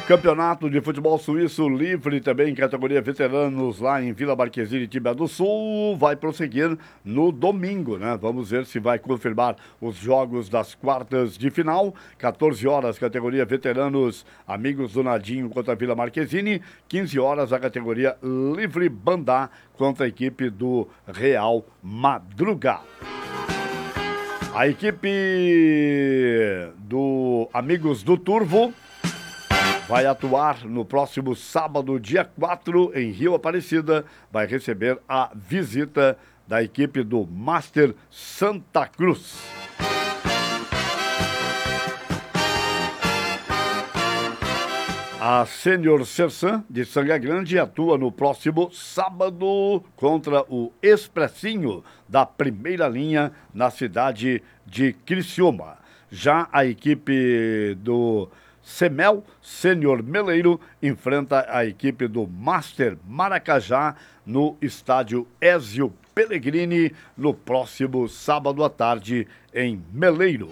Campeonato de Futebol Suíço Livre, também categoria veteranos lá em Vila Marquezine, Tibia do Sul, vai prosseguir no domingo, né? Vamos ver se vai confirmar os jogos das quartas de final. 14 horas, categoria veteranos, Amigos do Nadinho contra a Vila Marquezine. 15 horas, a categoria Livre Bandá contra a equipe do Real Madruga. A equipe do Amigos do Turvo vai atuar no próximo sábado, dia 4, em Rio Aparecida. Vai receber a visita da equipe do Master Santa Cruz. A Sênior Sersan, de Sanga Grande, atua no próximo sábado contra o Expressinho, da primeira linha, na cidade de Criciúma. Já a equipe do Semel, Sênior Meleiro, enfrenta a equipe do Master Maracajá no estádio Ézio Pellegrini, no próximo sábado à tarde, em Meleiro.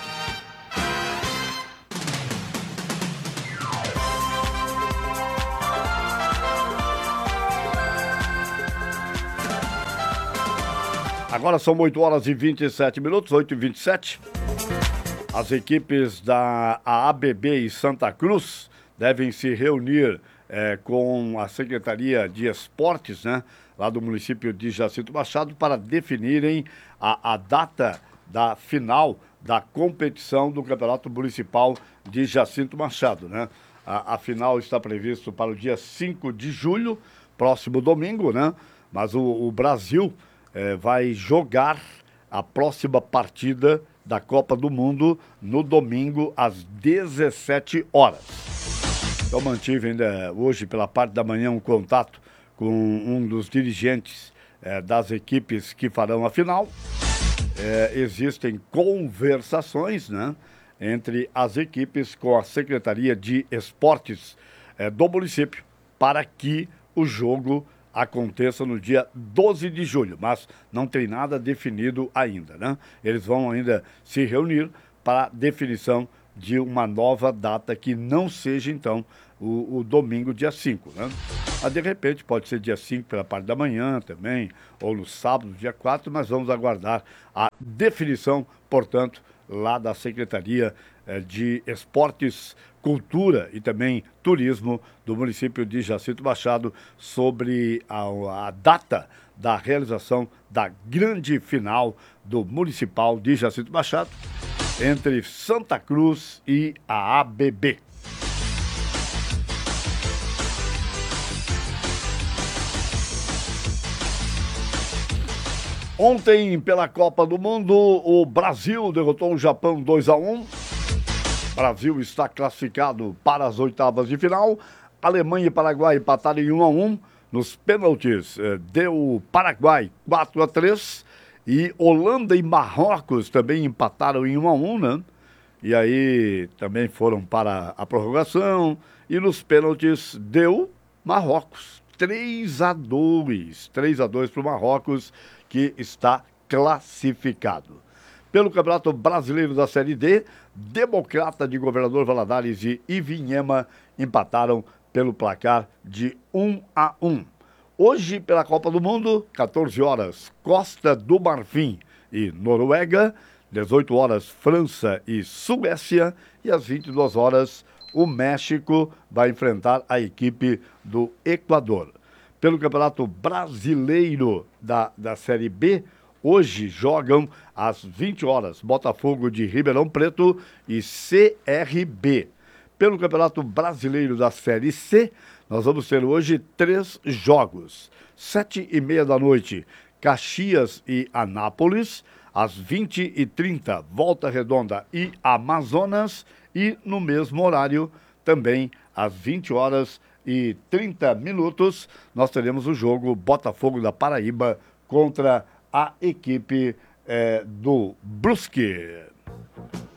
Agora são 8 horas e 27 minutos, 8h27. As equipes da ABB e Santa Cruz devem se reunir com a Secretaria de Esportes, né, lá do município de Jacinto Machado, para definirem a data da final da competição do Campeonato Municipal de Jacinto Machado, né? A final está prevista para o dia 5 de julho, próximo domingo, né? Mas o Brasil vai jogar a próxima partida da Copa do Mundo no domingo às 17 horas. Eu mantive ainda hoje, pela parte da manhã, um contato com um dos dirigentes das equipes que farão a final. Existem conversações, né, entre as equipes com a Secretaria de Esportes do município para que o jogo aconteça no dia 12 de julho, mas não tem nada definido ainda, né? Eles vão ainda se reunir para definição de uma nova data que não seja, então, o domingo, dia 5, né? Mas, de repente, pode ser dia 5 pela parte da manhã também, ou no sábado, dia 4, mas vamos aguardar a definição, portanto, lá da Secretaria de Esportes, Cultura e também Turismo do município de Jacinto Machado sobre a data da realização da grande final do Municipal de Jacinto Machado entre Santa Cruz e a ABB. Ontem, pela Copa do Mundo, o Brasil derrotou o Japão 2-1. Brasil está classificado para as oitavas de final. Alemanha e Paraguai empataram em 1-1. Nos pênaltis, deu Paraguai 4-3. E Holanda e Marrocos também empataram em 1-1, né? E aí também foram para a prorrogação. E nos pênaltis deu Marrocos 3-2. 3-2 para o Marrocos, que está classificado. Pelo Campeonato Brasileiro da Série D, Democrata de Governador Valadares e Ivinhema empataram pelo placar de 1-1. Hoje, pela Copa do Mundo, 14 horas, Costa do Marfim e Noruega, 18 horas, França e Suécia, e às 22 horas, o México vai enfrentar a equipe do Equador. Pelo Campeonato Brasileiro da Série B, hoje jogam às 20 horas Botafogo de Ribeirão Preto e CRB. Pelo Campeonato Brasileiro da Série C, nós vamos ter hoje 3 jogos. 7h30 da noite, Caxias e Anápolis. Às 20h30, Volta Redonda e Amazonas. E no mesmo horário, também às 20h30, nós teremos o jogo Botafogo da Paraíba contra a equipe do Brusque.